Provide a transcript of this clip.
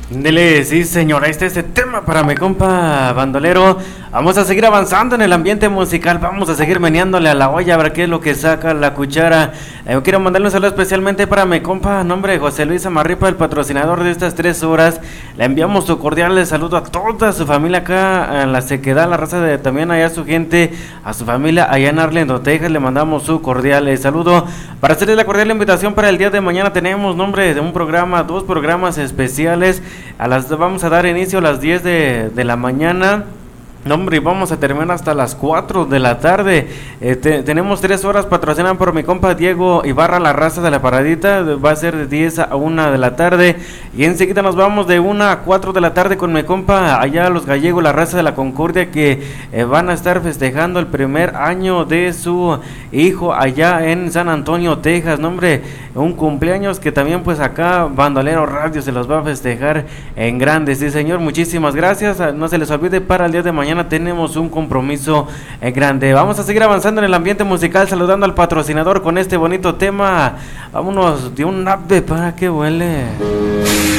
Dele, sí señora, este es el tema para mi compa bandolero. Vamos a seguir avanzando en el ambiente musical, vamos a seguir meneándole a la olla a ver qué es lo que saca la cuchara. Yo quiero mandarle un saludo especialmente para mi compa, nombre de José Luis Amarripa, el patrocinador de estas 3 horas. Le enviamos su cordial saludo a toda su familia acá en la Sequedad, la raza de también allá su gente, a su familia allá en Arlington, Texas. Le mandamos su cordial saludo. Para hacerles la cordial invitación para el día de mañana tenemos nombre de un programa, 2 programas especiales. Vamos a dar inicio a las 10 de la mañana. No, hombre, vamos a terminar hasta las 4 de la tarde. Tenemos 3 horas patrocinadas por mi compa Diego Ibarra, la raza de la paradita. Va a ser de 10 a 1 de la tarde. Y enseguida nos vamos de 1 a 4 de la tarde con mi compa allá los gallegos, la raza de la Concordia, que van a estar festejando el primer año de su hijo allá en San Antonio, Texas. No, hombre, un cumpleaños que también pues acá Bandolero Radio se los va a festejar en grande. Sí señor, muchísimas gracias. No se les olvide, para el día de mañana tenemos un compromiso grande. Vamos a seguir avanzando en el ambiente musical, saludando al patrocinador con este bonito tema. Vámonos de un ave para que huele.